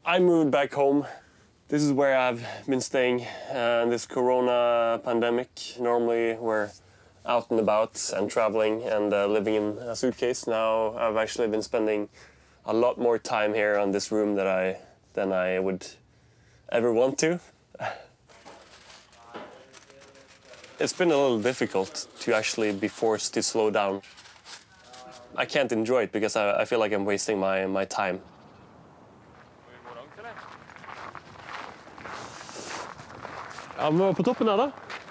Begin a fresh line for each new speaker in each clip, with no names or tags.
I moved back home. This is where I've been staying in this corona pandemic. Normally we're out and about and traveling and living in a suitcase. Now I've actually been spending a lot more time here on this room than I would ever want to. It's been a little difficult to actually be forced to slow down. I can't enjoy it because I feel like I'm wasting my time. Ja, vi var på toppen her da.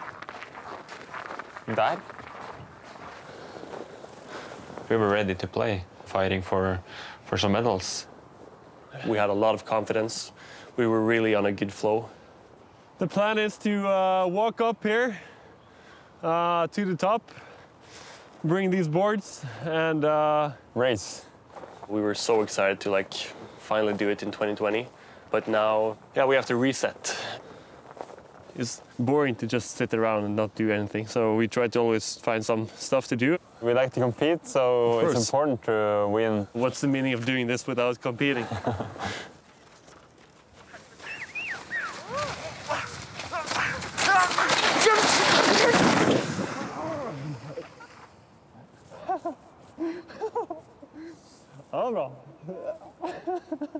Der. We were ready to play, fighting for some medals.
We had a lot of confidence. We were really on a good flow. The plan is to walk up here to the top, bring these boards and race. We were so excited to finally do it in 2020, but now, yeah, we have to reset. It's boring to just sit around and not do anything, so we try to always find some stuff to do.
We like to compete, so it's important to win.
What's the meaning of doing this without competing? Ja, bra.